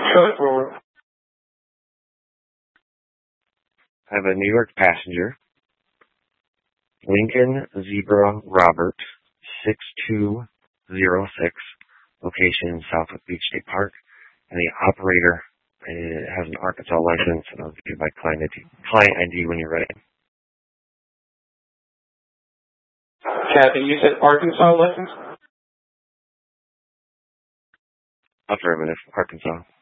I have a New York passenger, Lincoln Zebra Robert, 6206, location Southwood Beach State Park, and the operator has an Arkansas license, and I'll give you my client ID when you're ready. Kathy, you said Arkansas license? Affirmative, Arkansas.